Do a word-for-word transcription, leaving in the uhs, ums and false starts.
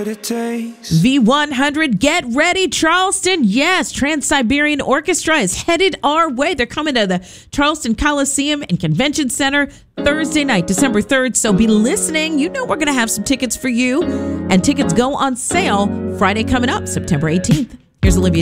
what it takes. V one hundred, get ready, Charleston. Yes, Trans-Siberian Orchestra is headed our way. They're coming to the Charleston Coliseum and Convention Center Thursday night, December third. So be listening. You know we're going to have some tickets for you. And tickets go on sale Friday coming up, September eighteenth. Here's Olivia